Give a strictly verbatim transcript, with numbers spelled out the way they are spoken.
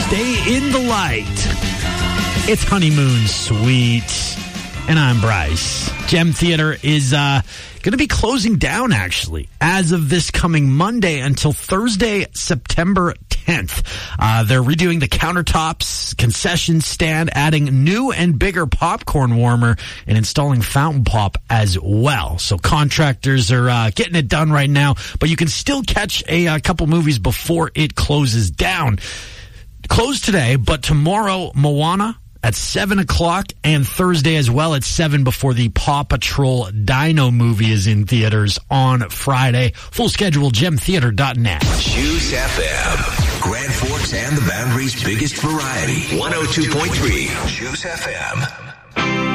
Stay in the light. It's Honeymoon Suite. And I'm Bryce. Gem Theater is uh, going to be closing down, actually, as of this coming Monday until Thursday, September tenth. Uh, they're redoing the countertops, concession stand, adding new and bigger popcorn warmer, and installing fountain pop as well. So contractors are uh, getting it done right now, but you can still catch a, a couple movies before it closes down. Closed today, but tomorrow, Moana at seven o'clock, and Thursday as well at seven before the Paw Patrol Dino movie is in theaters on Friday. Full schedule, gem theater dot net. Juice F M, Grand Forks and the Boundary's biggest variety. one oh two point three Juice F M.